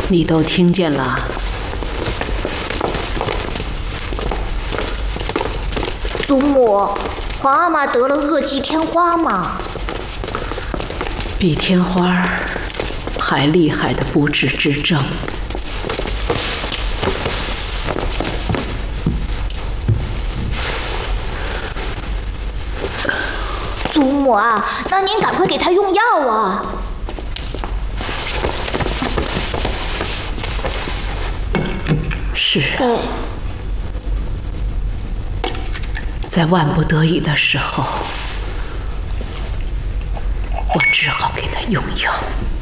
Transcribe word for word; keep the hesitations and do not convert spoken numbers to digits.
你都听见了。 祖母，皇阿玛得了恶疾天花吗？ 比天花还厉害的不治之症。 祖母啊，那您赶快给他用药啊！ 是啊，在万不得已的时候，我只好给他用药。